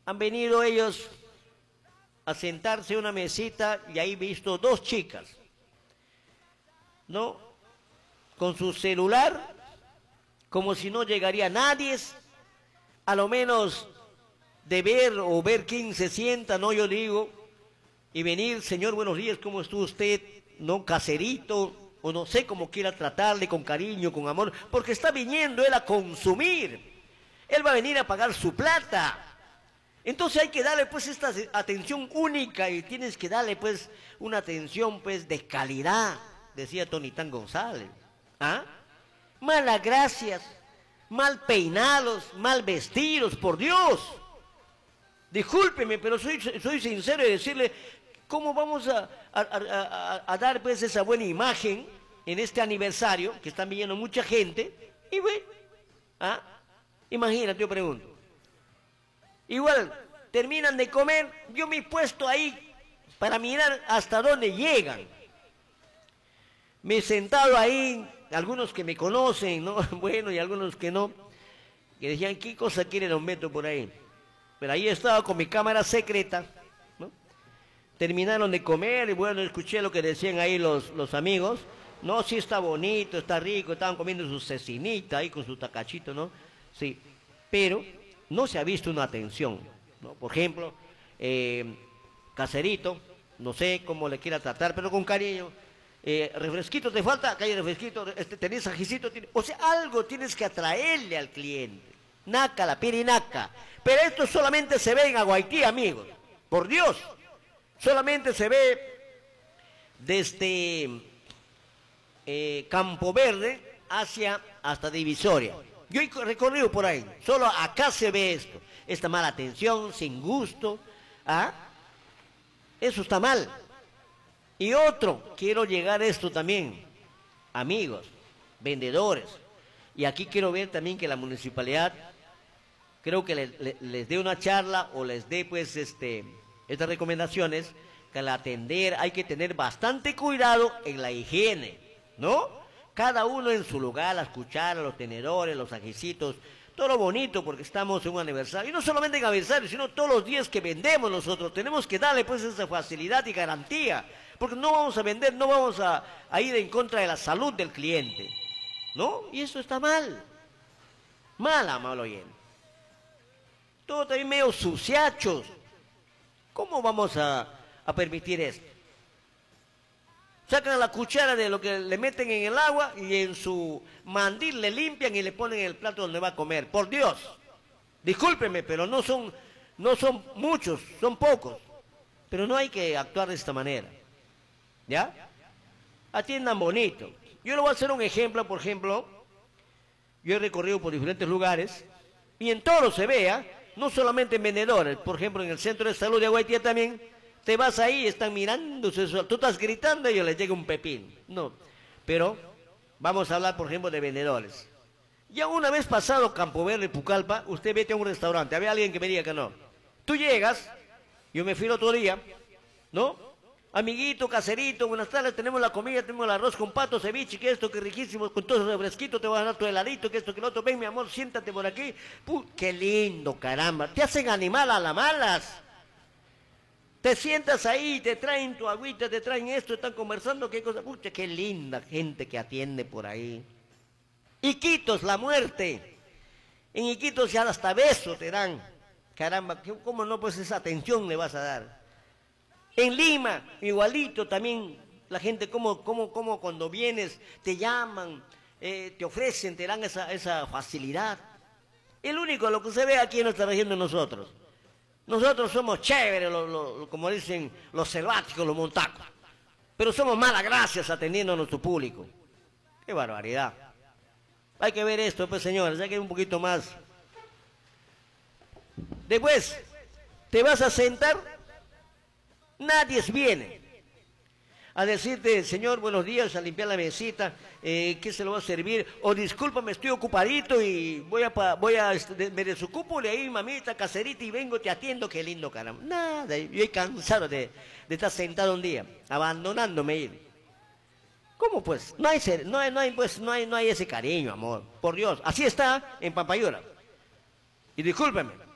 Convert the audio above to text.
han venido ellos a sentarse a una mesita y ahí he visto dos chicas, ¿no? Con su celular, como si no llegaría nadie, a lo menos de ver o ver quién se sienta, ¿no? Yo digo, y venir, señor, buenos días, ¿cómo estuvo usted? ¿No? Caserito, o no sé cómo quiera tratarle, con cariño, con amor, porque está viniendo él a consumir, él va a venir a pagar su plata. Entonces hay que darle pues esta atención única y tienes que darle pues una atención pues de calidad, decía Tonitán González. ¿Ah? Malas gracias, mal peinados, mal vestidos, por Dios. Discúlpeme, pero soy sincero de decirle, ¿cómo vamos a dar pues esa buena imagen en este aniversario, que están viniendo mucha gente? Y ve, ¿ah? Imagínate, yo pregunto. Igual, terminan de comer, yo me he puesto ahí para mirar hasta dónde llegan. Me he sentado ahí, algunos que me conocen, ¿no? Bueno, y algunos que no, que decían, ¿qué cosa quiere don Beto por ahí? Pero ahí estaba con mi cámara secreta, ¿no? Terminaron de comer y bueno, escuché lo que decían ahí los amigos. No, sí está bonito, está rico, estaban comiendo su cecinita ahí con su tacachito, ¿no? Sí, pero no se ha visto una atención, ¿no? Por ejemplo, Caserito, no sé cómo le quiera tratar, pero con cariño. Refresquito te falta, acá hay refresquito, tenés ajicito, o sea, algo tienes que atraerle al cliente. Naca, la pirinaca. Pero esto solamente se ve en Aguaití, amigos. Por Dios. Solamente se ve desde Campo Verde hasta Divisoria. Yo he recorrido por ahí. Solo acá se ve esto. Esta mala atención, sin gusto. ¿Ah? Eso está mal. Y otro, quiero llegar a esto también. Amigos, vendedores. Y aquí quiero ver también que la municipalidad, creo que les dé una charla o les dé pues estas recomendaciones, que al atender hay que tener bastante cuidado en la higiene, ¿no? Cada uno en su lugar, las cucharas, los tenedores, los ajicitos, todo lo bonito porque estamos en un aniversario. Y no solamente en aniversario, sino todos los días que vendemos nosotros. Tenemos que darle pues esa facilidad y garantía. Porque no vamos a vender, no vamos a ir en contra de la salud del cliente, ¿no? Y eso está mal. Mal oyente. Todo también medio suciachos. ¿Cómo vamos a permitir esto? Sacan la cuchara de lo que le meten en el agua y en su mandil le limpian y le ponen el plato donde va a comer. Por Dios, discúlpeme, pero no son muchos, son pocos. Pero no hay que actuar de esta manera. ¿Ya? Atiendan bonito. Yo le voy a hacer un ejemplo, por ejemplo, yo he recorrido por diferentes lugares y en todos se vea, no solamente en vendedores, por ejemplo en el centro de salud de Aguaitía también, te vas ahí, están mirándose, tú estás gritando y ellos les llega un pepín. No, pero vamos a hablar por ejemplo de vendedores. Ya una vez pasado Campo Verde, Pucallpa, usted vete a un restaurante, había alguien que me diga que no. Tú llegas, yo me fui el otro día, ¿no? Amiguito, Caserito, buenas tardes, tenemos la comida, tenemos el arroz con pato, ceviche, que esto, que riquísimo, con todo ese refresquito, te voy a dar tu heladito, que esto, que lo otro, ven mi amor, siéntate por aquí. Qué lindo, caramba, te hacen animal a las malas. Te sientas ahí, te traen tu agüita, te traen esto, están conversando, qué cosa, pucha, qué linda gente que atiende por ahí. Iquitos, la muerte. En Iquitos ya hasta besos te dan. Caramba, ¿cómo no pues esa atención le vas a dar? En Lima, igualito también, la gente como cuando vienes, te llaman, te ofrecen, te dan esa facilidad. El único, lo que se ve aquí en nuestra región de nosotros. Nosotros somos chéveres, como dicen los selváticos, los montacos. Pero somos malas gracias atendiendo a nuestro público. ¡Qué barbaridad! Hay que ver esto, pues señores, hay que ir un poquito más. Después, te vas a sentar. Nadie viene a decirte, señor, buenos días, a limpiar la mesita, ¿qué se lo va a servir? O discúlpame, estoy ocupadito y me desocupo de ahí, mamita, Caserita, y vengo, te atiendo, qué lindo, caramba. Nada, yo he cansado de estar sentado un día, abandonándome ir. ¿Cómo pues? No hay ese cariño, amor, por Dios. Así está en Pampayura. Y discúlpeme.